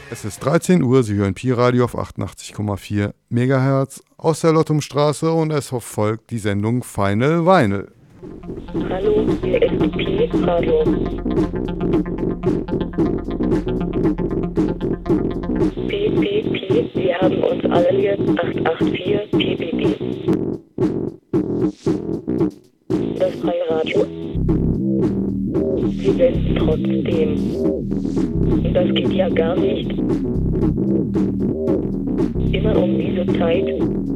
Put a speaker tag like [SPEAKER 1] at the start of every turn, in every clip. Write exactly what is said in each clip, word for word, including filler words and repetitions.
[SPEAKER 1] Es ist dreizehn Uhr, Sie hören Pi-Radio auf achtundachtzig Komma vier Megahertz aus der Lottumstraße und es folgt die Sendung Final Vinyl.
[SPEAKER 2] Hallo, hier ist Pi-Radio. Pi, Pi, Pi, wir haben uns alle lieb, acht acht vier, Pi, Pi, Pi. Das freie Radio. Sie senden trotzdem. Das geht ja gar nicht. Immer um diese Zeit.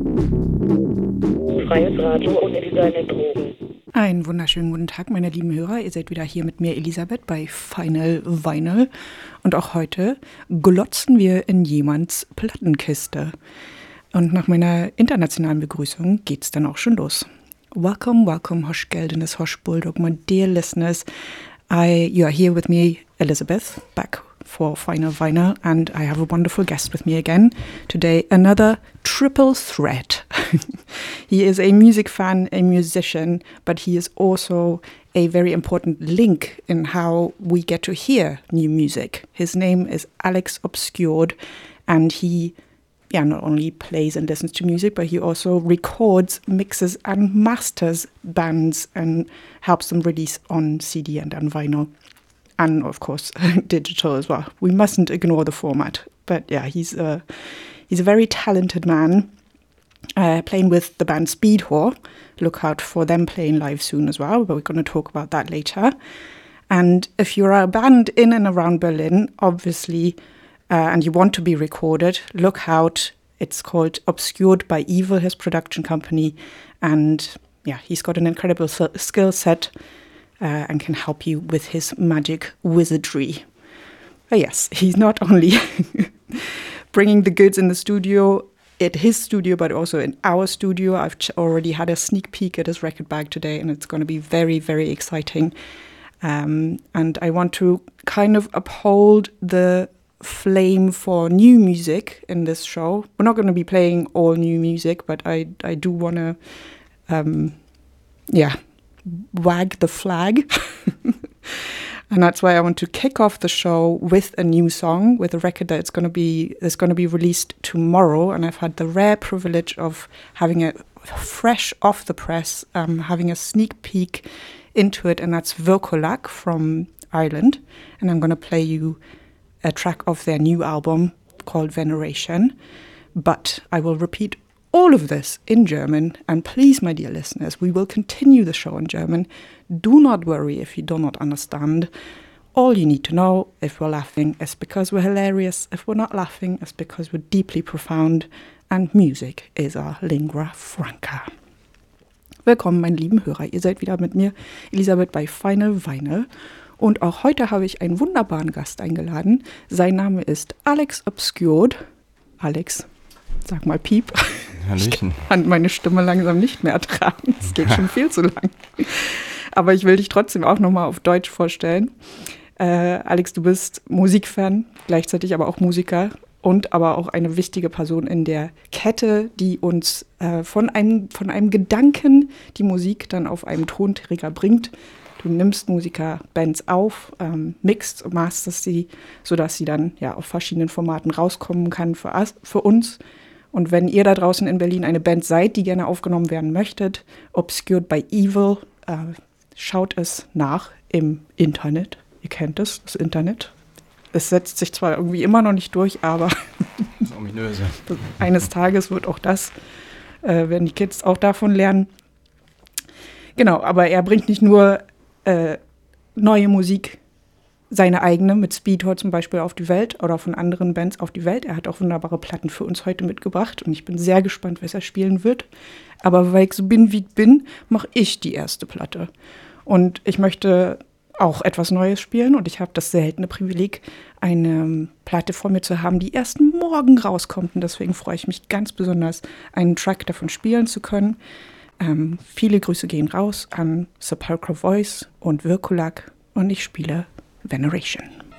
[SPEAKER 2] Freies Radio ohne Design Drogen.
[SPEAKER 3] Einen wunderschönen guten Tag, meine lieben Hörer. Ihr seid wieder hier mit mir, Elisabeth, bei Final Vinyl. Und auch heute glotzen wir in jemands Plattenkiste. Und nach meiner internationalen Begrüßung geht's dann auch schon los. Welcome, welcome, Hosh Geldenes, Hosh Bulldog, my dear listeners. I, you are here with me, Elizabeth, back for Final Vinyl, and I have a wonderful guest with me again. Today, another triple threat. He is a music fan, a musician, but he is also a very important link in how we get to hear new music. His name is Alex Obscured, and he yeah, not only plays and listens to music, but he also records, mixes and masters bands and helps them release on C D and on vinyl. And of course, digital as well. We mustn't ignore the format. But yeah, he's a, he's a very talented man, uh, playing with the band Speedhore. Look out for them playing live soon as well, but we're going to talk about that later. And if you're a band in and around Berlin, obviously, Uh, and you want to be recorded, look out. It's called Obscured by Evil, his production company. And yeah, he's got an incredible s- skill set uh, and can help you with his magic wizardry. But yes, he's not only bringing the goods in the studio, at his studio, but also in our studio. I've ch- already had a sneak peek at his record bag today, and it's going to be very, very exciting. Um, and I want to kind of uphold the flame for new music in this show. We're not going to be playing all new music, but I I do want to, um, yeah, wag the flag. And that's why I want to kick off the show with a new song, with a record that's going to be that's going to be released tomorrow. And I've had the rare privilege of having it fresh off the press, um, having a sneak peek into it, and that's Virkolak from Ireland. And I'm going to play you a track of their new album called Veneration. But I will repeat all of this in German. And please, my dear listeners, we will continue the show in German. Do not worry if you do not understand. All you need to know, if we're laughing, is because we're hilarious. If we're not laughing, it's because we're deeply profound. And music is our lingua franca. Willkommen, meine lieben Hörer. Ihr seid wieder mit mir, Elisabeth, bei Final Vinyl. Und auch heute habe ich einen wunderbaren Gast eingeladen. Sein Name ist Alex Obscured. Alex, sag mal Piep.
[SPEAKER 4] Hallöchen.
[SPEAKER 3] Ich kann meine Stimme langsam nicht mehr ertragen. Es geht schon viel zu lang. Aber ich will dich trotzdem auch nochmal auf Deutsch vorstellen. Äh, Alex, du bist Musikfan, gleichzeitig aber auch Musiker und aber auch eine wichtige Person in der Kette, die uns äh, von einem, von einem Gedanken die Musik dann auf einem Tonträger bringt. Du nimmst Musikerbands auf, ähm, mixt und masterst sie, sodass sie dann ja auf verschiedenen Formaten rauskommen kann für, us, für uns. Und wenn ihr da draußen in Berlin eine Band seid, die gerne aufgenommen werden möchtet, Obscured by Evil, äh, schaut es nach im Internet. Ihr kennt es, das Internet. Es setzt sich zwar irgendwie immer noch nicht durch, aber
[SPEAKER 4] das ist ominöse.
[SPEAKER 3] Eines Tages wird auch das, äh, werden die Kids auch davon lernen. Genau, aber er bringt nicht nur Äh, neue Musik, seine eigene, mit Speedhore zum Beispiel auf die Welt oder von anderen Bands auf die Welt. Er hat auch wunderbare Platten für uns heute mitgebracht und ich bin sehr gespannt, was er spielen wird. Aber weil ich so bin, wie ich bin, mache ich die erste Platte. Und ich möchte auch etwas Neues spielen und ich habe das seltene Privileg, eine Platte vor mir zu haben, die erst morgen rauskommt. Und deswegen freue ich mich ganz besonders, einen Track davon spielen zu können. Ähm, viele Grüße gehen raus an Sepulchral Voice und Virkolak und ich spiele Veneration.